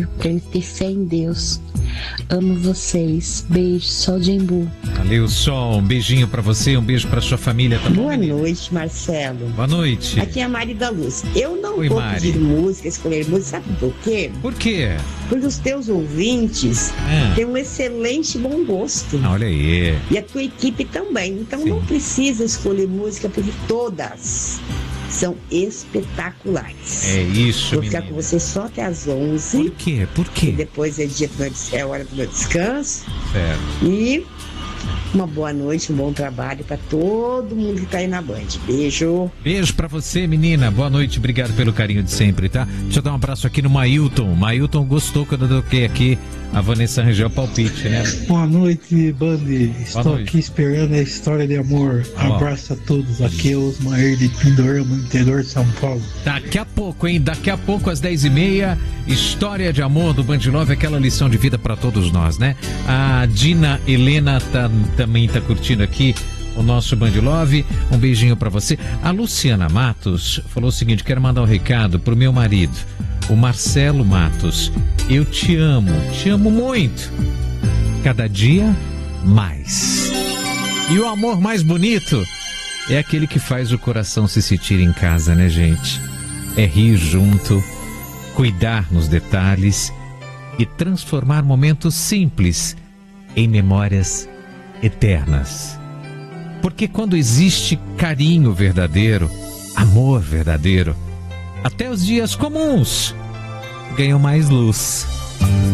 pra ele ter fé em Deus. Amo vocês. Beijo, Sol de Embu. Valeu, Sol. Um beijinho pra você, um beijo pra sua família. Tá bom, Boa menina? noite, Marcelo. Boa noite. Aqui é a Mari da Luz. Eu não Oi, vou Mari. pedir música, escolher música, sabe por quê? Por quê? Porque os teus ouvintes têm um excelente bom gosto. Olha aí. E a tua equipe também. Então não precisa escolher música, porque todas são espetaculares. É isso, Vou ficar menina. com você só até às 11. Por quê? Por quê? E depois é hora do meu descanso. Certo. E uma boa noite, um bom trabalho para todo mundo que tá aí na Band. Beijo. Beijo pra você, menina. Boa noite, obrigado pelo carinho de sempre, tá? Deixa eu dar um abraço aqui no Mailton. Mailton gostou quando eu toquei aqui a Vanessa Rangel Palpite, né? Boa noite, Band. Estou noite. aqui esperando a história de amor. Ó. Abraço a todos. Aqui é Osmair de Pindorama, interior de São Paulo. Daqui a pouco, hein? Daqui a pouco, às 10h30, História de Amor do Band 9, aquela lição de vida pra todos nós, né? A Dina Helena também tá curtindo aqui o nosso Band Love. Um beijinho pra você. A Luciana Matos falou o seguinte: quero mandar um recado pro meu marido, o Marcelo Matos. Eu te amo muito. Cada dia mais. E o amor mais bonito é aquele que faz o coração se sentir em casa, né, gente? É rir junto, cuidar nos detalhes e transformar momentos simples em memórias eternas. Porque quando existe carinho verdadeiro, amor verdadeiro, até os dias comuns ganham mais luz.